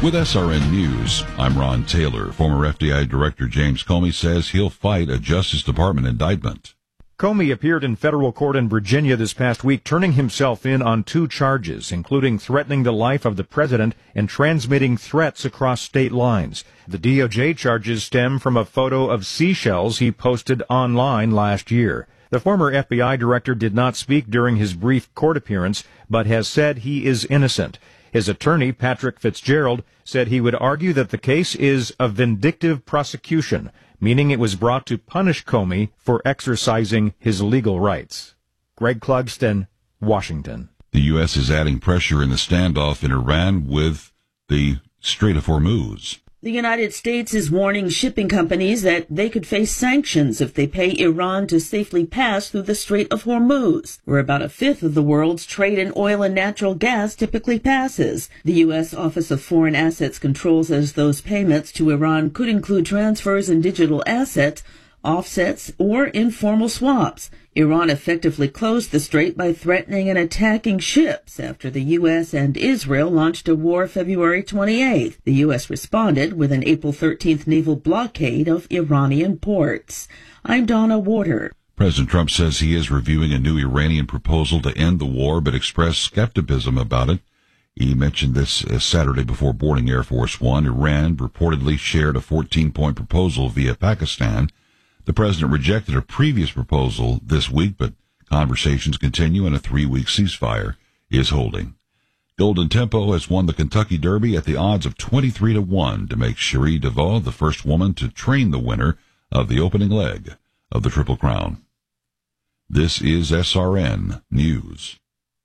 With SRN News, I'm Ron Taylor. Former FBI Director James Comey says he'll fight a Justice Department indictment. Comey appeared in federal court in Virginia this past week, turning himself in on 2 charges, including threatening the life of the president and transmitting threats across state lines. The DOJ charges stem from a photo of seashells he posted online last year. The former FBI director did not speak during his brief court appearance, but has said he is innocent. His attorney, Patrick Fitzgerald, said he would argue that the case is a vindictive prosecution, meaning it was brought to punish Comey for exercising his legal rights. Greg Clugston, Washington. The U.S. is adding pressure in the standoff in Iran with the Strait of Hormuz. The United States is warning shipping companies that they could face sanctions if they pay Iran to safely pass through the Strait of Hormuz, where about 1/5 of the world's trade in oil and natural gas typically passes. The U.S. Office of Foreign Assets Control says those payments to Iran could include transfers in digital assets, offsets, or informal swaps. Iran effectively closed the strait by threatening and attacking ships after the U.S. and Israel launched a war February 28th. The U.S. responded with an April 13th naval blockade of Iranian ports. I'm Donna Warder. President Trump says he is reviewing a new Iranian proposal to end the war, but expressed skepticism about it. He mentioned this Saturday before boarding Air Force One. Iran reportedly shared a 14-point proposal via Pakistan. The president rejected a previous proposal this week, but conversations continue and a 3-week ceasefire is holding. Golden Tempo has won the Kentucky Derby at the odds of 23-1 to make Cherie DeVaux the first woman to train the winner of the opening leg of the Triple Crown. This is SRN News.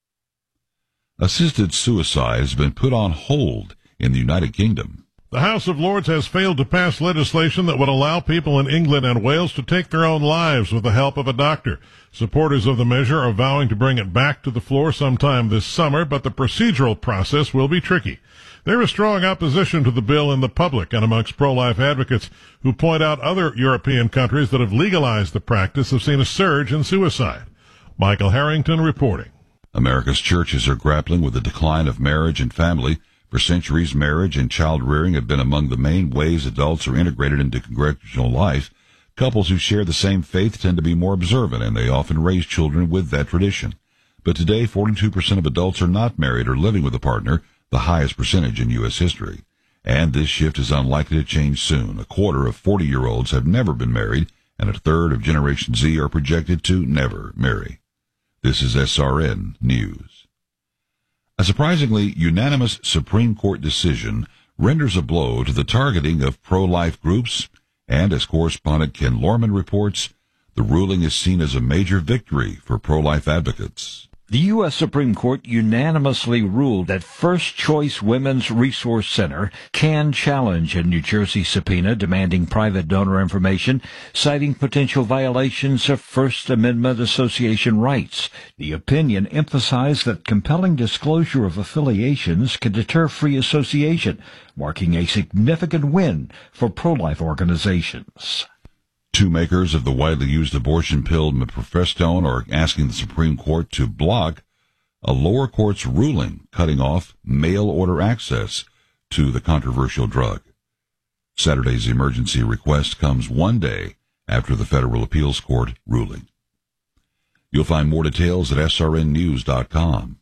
Assisted suicide has been put on hold in the United Kingdom. The House of Lords has failed to pass legislation that would allow people in England and Wales to take their own lives with the help of a doctor. Supporters of the measure are vowing to bring it back to the floor sometime this summer, but the procedural process will be tricky. There is strong opposition to the bill in the public and amongst pro-life advocates who point out other European countries that have legalized the practice have seen a surge in suicide. Michael Harrington reporting. America's churches are grappling with the decline of marriage and family. For centuries, marriage and child rearing have been among the main ways adults are integrated into congregational life. Couples who share the same faith tend to be more observant, and they often raise children with that tradition. But today, 42% of adults are not married or living with a partner, the highest percentage in U.S. history. And this shift is unlikely to change soon. A quarter of 40-year-olds have never been married, and a third of Generation Z are projected to never marry. This is SRN News. A surprisingly unanimous Supreme Court decision renders a blow to the targeting of pro-life groups, and as correspondent Ken Lorman reports, the ruling is seen as a major victory for pro-life advocates. The U.S. Supreme Court unanimously ruled that First Choice Women's Resource Center can challenge a New Jersey subpoena demanding private donor information, citing potential violations of First Amendment association rights. The opinion emphasized that compelling disclosure of affiliations can deter free association, marking a significant win for pro-life organizations. 2 makers of the widely used abortion pill mifepristone are asking the Supreme Court to block a lower court's ruling cutting off mail-order access to the controversial drug. Saturday's emergency request comes 1 day after the Federal Appeals Court ruling. You'll find more details at srnnews.com.